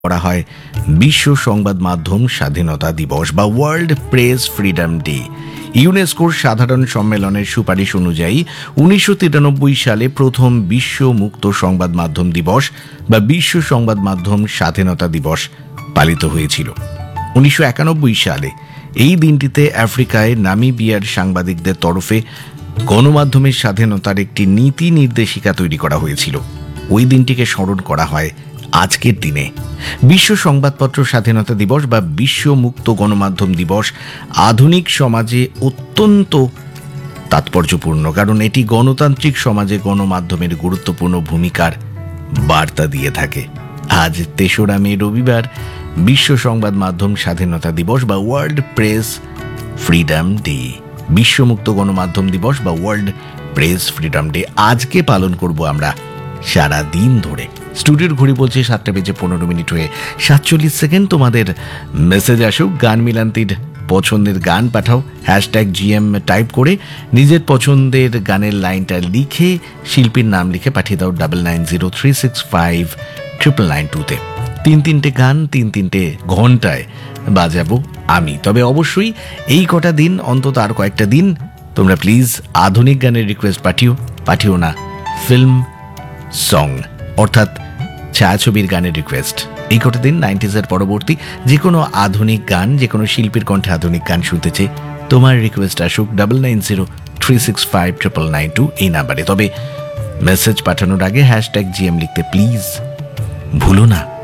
করা হয় বিশ্ব সংবাদ মাধ্যম স্বাধীনতা দিবস বা ওয়ার্ল্ড প্রেস ফ্রিডম ডে। ইউনেস্কোর সাধারণ সম্মেলনের সুপারিশ অনুযায়ী 1993 সালে প্রথম বিশ্ব মুক্ত সংবাদ মাধ্যম দিবস বা বিশ্ব সংবাদ মাধ্যম স্বাধীনতা দিবস পালিত হয়েছিল। 1991 সালে এই দিনটিতে আফ্রিকায় নামিবিয়ার সাংবাদিকদের তরফে গণমাধ্যমের স্বাধীনতার একটি নীতি নির্দেশিকা তৈরি করা হয়েছিল। ওই দিনটিকে স্মরণ করা হয় আজকের দিনে। বিশ্ব সংবাদপত্র স্বাধীনতা দিবস বা বিশ্ব মুক্ত গণমাধ্যম দিবস আধুনিক সমাজে অত্যন্ত তাৎপর্যপূর্ণ, কারণ এটি গণতান্ত্রিক সমাজে গণমাধ্যমের গুরুত্বপূর্ণ ভূমিকার বার্তা দিয়ে থাকে। আজ 3রা মে রবিবার বিশ্ব সংবাদ মাধ্যম স্বাধীনতা দিবস বা ওয়ার্ল্ড প্রেস ফ্রিডম ডে, বিশ্বমুক্ত গণমাধ্যম দিবস বা ওয়ার্ল্ড প্রেস ফ্রিডম ডে আজকে পালন করব আমরা সারা দিন ধরে। স্টুডিওর ঘড়ি বলছে 7:15 হয়ে 47 সেকেন্ড। তোমাদের মেসেজ আসুক, গান মিলান্তির পছন্দের গান পাঠাও, #GM টাইপ করে নিজের পছন্দের গানের লাইনটা লিখে শিল্পীর নাম লিখে পাঠিয়ে দাও 9903659992-তে। 3 গান 3 ঘন্টায় বাজাবো আমি। তবে অবশ্যই এই কটা দিন, অন্তত আর কয়েকটা দিন তোমরা প্লিজ আধুনিক গানের রিকোয়েস্ট পাঠিও না ফিল্ম সং, অর্থাৎ ছায়াছবির গানের রিকোয়েস্ট। এই কটা দিন 90s পরবর্তী যে কোনো আধুনিক গান, যে কোনো শিল্পীর কণ্ঠে আধুনিক গান শুনতেছে, তোমার রিকোয়েস্ট আসুক 9903659992 এই নাম্বারে। তবে মেসেজ পাঠানোর আগে #GM লিখতে প্লিজ ভুলো না।